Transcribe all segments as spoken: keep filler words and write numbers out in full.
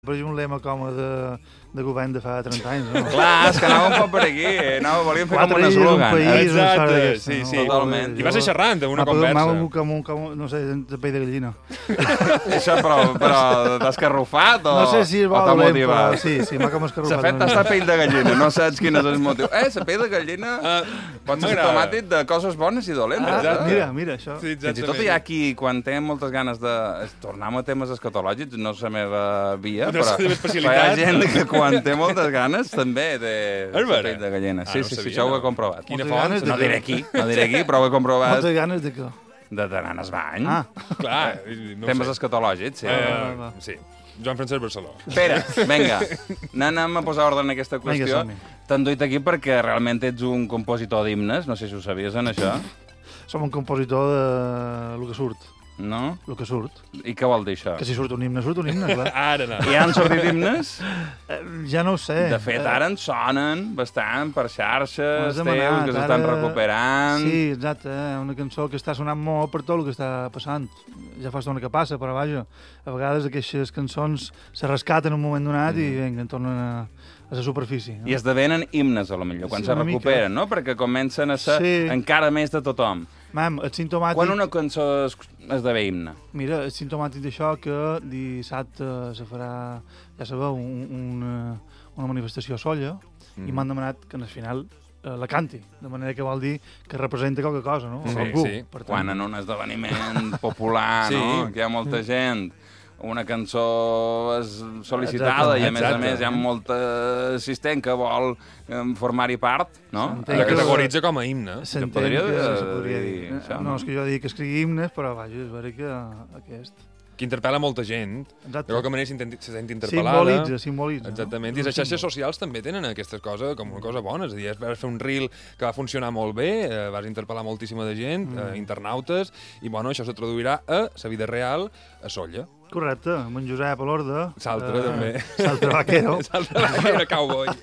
Però és un lema com de, de govern de fa trenta anys, no? Clar, és que anava un poc per aquí. Anava, volíem fer com un eslògan. Exacte, sí, sí. Totalment. I vas ser xerrant en una conversa. M'ha com un, com un, no sé, de pell de gallina. Això, però, però t'has escarrufat o, no sé si és bo o t'ha dolent, motivat? Però sí, sí, m'ha com escarrufat. S'ha fet tastar pell de gallina, no saps quin és el motiu. Eh, la pell de gallina uh, pot ser tomàtic de coses bones i dolentes. Ah, mira, mira, això. Sí, fins i tot hi ha qui, quan té moltes ganes de... Tornem a temes escatològics, no és la meva via, no però hi ha gent que quan té moltes ganes també té pell de gallina. Sí, ah, no sí, sabia, sí, això ho he no. comprovat. Quina font? No diré aquí, no diré aquí, però ho he comprovat. Moltes ganes de què? De d'anar al bany. Ah. Clar, no temes sé. escatològics, sí. Uh, sí. Joan Francesc Barceló. Pere, vinga, anem a posar ordre en aquesta qüestió. T'han duit aquí perquè realment ets un compositor d'himnes, no sé si ho sabies, en això. Som un compositor de lo que surt. No? El que surt. I què vol dir això? Que si surt un himne, surt un himne, clar. Ara no. I han sortit himnes? Eh, ja no ho sé. De fet, ara en sonen bastant per xarxes teus, demanat, que s'estan ara... recuperant. Sí, exacte, eh? Una cançó que està sonant molt per tot el que està passant. Ja fa estona que passa, però vaja, a vegades aquestes cançons se rescaten en un moment donat mm. i vinga, tornen a, a la superfície. No? I esdevenen himnes, a lo millor, quan sí, se recuperen, mica. No? Perquè comencen a ser sí. encara més de tothom. Mam, el simptomàtic... Quan una cançó es, esdevé himne? Mira, el simptomàtic d'això que dissabte se farà, ja sabeu, un, una, una manifestació a Sóller mm. i m'han demanat que al final eh, la canti, de manera que vol dir que representa qualque cosa, no? Sí, algú. sí. Per tant... Quan en un esdeveniment popular, sí. No? Que hi ha molta gent... Una cançó és sol·licitada exacte, i, a més exacte. A més, hi ha molta assistent que vol formar-hi part, no? La categoritza com a himne. S'entén que, que, que se podria dir. dir. Això, no, no, és que jo dic que escrigui himnes, però vaja, és vera que aquest... Que interpel·la molta gent. Exacte. De qualque manera se sent interpel·lada. Simbolitza, simbolitza. Exactament. No? I les xarxes socials també tenen aquestes coses com una cosa bona. És a dir, vas fer un reel que va funcionar molt bé, eh, vas interpel·lar moltíssima de gent, mm. eh, internautes, i bueno, això se traduirà a la vida real a Sóller. Correcte, amb en Josep a l'Orde. Saltre, uh, també. Saltre Vaquero. Saltre Vaquero, cowboy.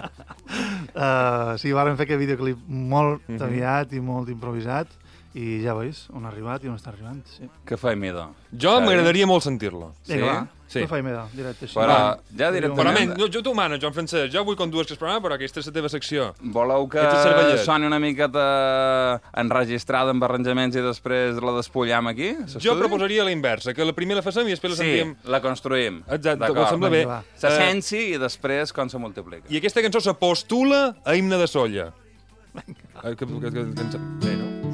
uh, sí, varen fer aquest videoclip molt mm -hmm. aviat i molt improvisat, i ja veus, on ha arribat i on està arribant. Sí. Què faim, idò? Jo m'agradaria molt sentir-lo. Sí? Vinga, sí. Què faim, idò? Directe així. Però, ja directament... Però, men, jo, jo t'ho mano, Joan Francesc. Jo vull conduir aquest programa, però aquesta és la teva secció. Voleu que soni una miqueta enregistrada amb arranjaments i després la despullam aquí? Jo proposaria la inversa, que la primera la facem i després la sí, sentim... Sí, la construïm. Exacte, em sembla bé. Se sensi i després com se multiplica. I aquesta cançó se postula a himne de Sóller. Vinga. Que, que, que, que, que,